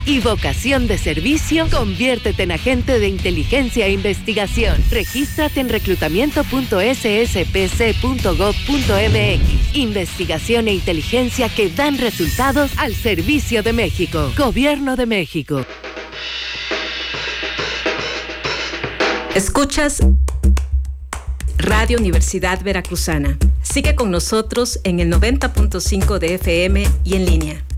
y vocación de servicio, conviértete en agente de inteligencia e investigación. Regístrate en reclutamiento.sspc.gov.mx. Investigación e inteligencia que dan resultados al servicio de México. Gobierno de México. Escuchas Radio Universidad Veracruzana. Sigue con nosotros en el 90.5 de FM y en línea.